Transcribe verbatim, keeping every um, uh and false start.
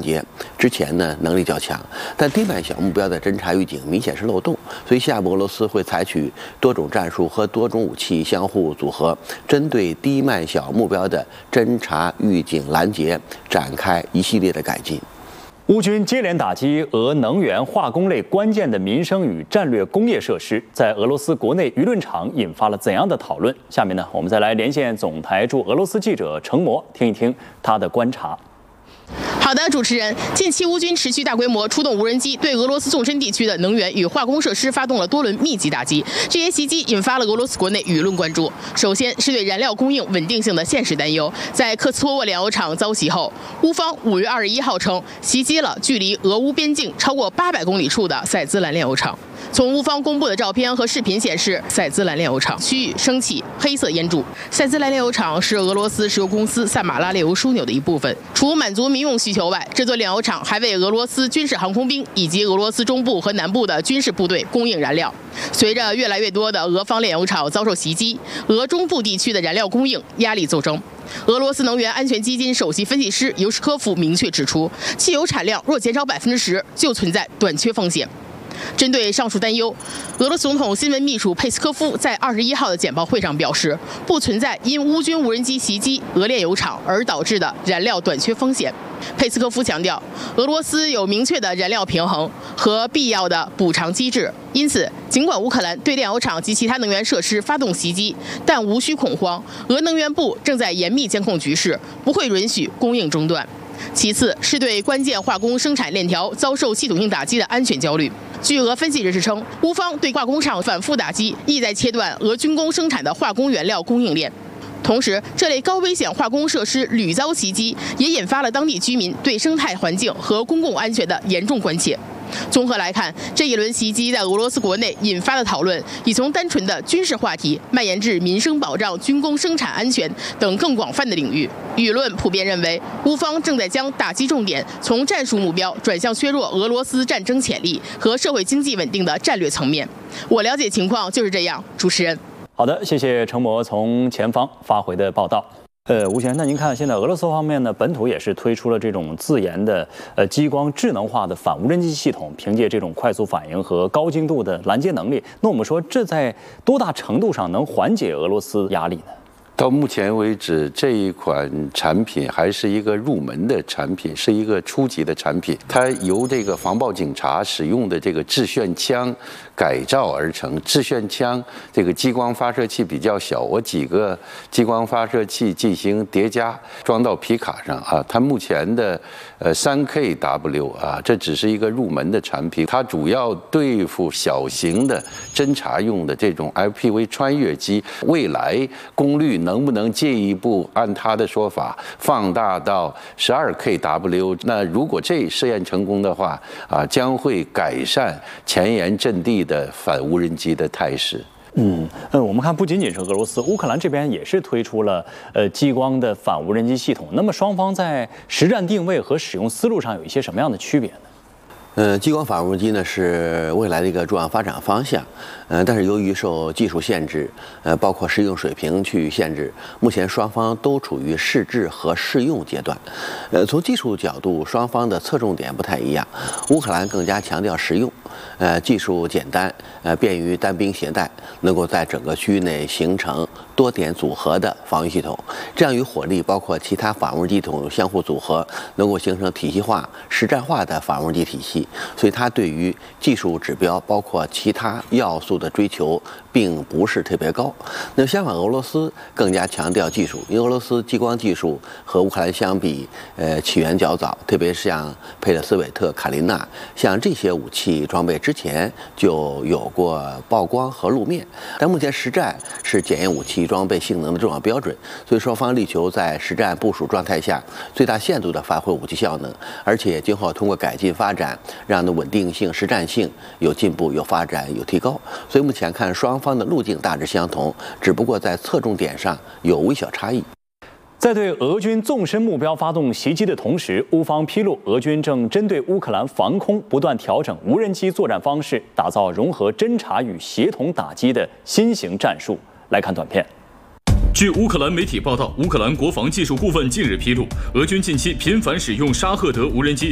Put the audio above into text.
捷。之前呢能力较强，但低慢小目标的侦察预警明显是漏洞，所以下一步俄罗斯会采取多种战术和多种武器相互组合，针对低慢小目标的侦察预警拦截展开一系列的改进。 乌军接连打击俄能源、化工类关键的民生与战略工业设施，在俄罗斯国内舆论场引发了怎样的讨论？下面呢，我们再来连线总台驻俄罗斯记者程模，听一听他的观察。 好的，主持人，近期乌军持续大规模出动无人机，对俄罗斯纵深地区的能源与化工设施发动了多轮密集打击。这些袭击引发了俄罗斯国内舆论关注。首先是对燃料供应稳定性的现实担忧。在克斯托沃炼油厂遭袭后，乌方五月二十一号称袭击了距离俄乌边境超过八百公里处的塞兹兰炼油厂。从乌方公布的照片和视频显示，塞兹兰炼油厂区域升起黑色烟柱。塞兹兰炼油厂是俄罗斯石油公司萨马拉炼油枢纽的一部分。除满足民用需求外，这座炼油厂还为俄罗斯军事航空兵以及俄罗斯中部和南部的军事部队供应燃料。随着越来越多的俄方炼油厂遭受袭击，俄中部地区的燃料供应压力骤增。俄罗斯能源安全基金首席分析师尤什科夫明确指出，汽油产量若减少百分之十，就存在短缺风险。针对上述担忧，俄罗斯总统新闻秘书佩斯科夫在二十一号的简报会上表示，不存在因乌军无人机袭击俄炼油厂而导致的燃料短缺风险。佩斯科夫强调，俄罗斯有明确的燃料平衡和必要的补偿机制，因此，尽管乌克兰对炼油厂及其他能源设施发动袭击，但无需恐慌，俄能源部正在严密监控局势，不会允许供应中断。其次是对关键化工生产链条遭受系统性打击的安全焦虑。据俄分析人士称，乌方对化工厂反复打击，意在切断俄军工生产的化工原料供应链。同时，这类高危险化工设施屡遭袭击，也引发了当地居民对生态环境和公共安全的严重关切。综合来看，这一轮袭击在俄罗斯国内引发的讨论，已从单纯的军事话题蔓延至民生保障、军工生产安全等更广泛的领域。舆论普遍认为，乌方正在将打击重点从战术目标转向削弱俄罗斯战争潜力和社会经济稳定的战略层面。我了解情况就是这样。主持人， 好的，谢谢程模从前方发回的报道。呃，吴先生，那您看，现在俄罗斯方面呢，本土也是推出了这种自研的呃激光智能化的反无人机系统，凭借这种快速反应和高精度的拦截能力，那我们说这在多大程度上能缓解俄罗斯压力呢？ 到目前为止，这一款产品还是一个入门的产品，是一个初级的产品。它由这个防暴警察使用的这个致炫枪改造而成。致炫枪这个激光发射器比较小，我几个激光发射器进行叠加，装到皮卡上啊。它目前的呃 三 K W 啊，这只是一个入门的产品，它主要对付小型的侦察用的这种 F P V 穿越机，未来功率能不能进一步按他的说法放大到 十二 K W？ 那如果这试验成功的话啊，将会改善前沿阵地的反无人机的态势。 嗯嗯，我们看不仅仅是俄罗斯，乌克兰这边也是推出了呃激光的反无人机系统。那么双方在实战定位和使用思路上有一些什么样的区别呢？ 呃，激光反无人机呢是未来的一个重要发展方向，呃，但是由于受技术限制，呃，包括适用水平去限制，目前双方都处于试制和试用阶段。呃，从技术角度，双方的侧重点不太一样。乌克兰更加强调实用，呃，技术简单，呃，便于单兵携带，能够在整个区域内形成多点组合的防御系统，这样与火力包括其他反无人机系统相互组合，能够形成体系化、实战化的反无人机体系。所以它对于技术指标包括其他要素的追求并不是特别高。那相反，俄罗斯更加强调技术，因为俄罗斯激光技术和乌克兰相比，呃，起源较早，特别是像佩勒斯韦特、卡琳娜，像这些武器装备之前就有过曝光和露面，但目前实战是检验武器装备性能的重要标准，所以双方力求在实战部署状态下最大限度地发挥武器效能，而且今后通过改进发展，让的稳定性、实战性有进步、有发展、有提高。所以目前看双方的路径大致相同，只不过在侧重点上有微小差异。 在对俄军纵深目标发动袭击的同时，乌方披露，俄军正针对乌克兰防空不断调整无人机作战方式，打造融合侦察与协同打击的新型战术。来看短片。 据乌克兰媒体报道，乌克兰国防技术顾问近日披露，俄军近期频繁使用沙赫德无人机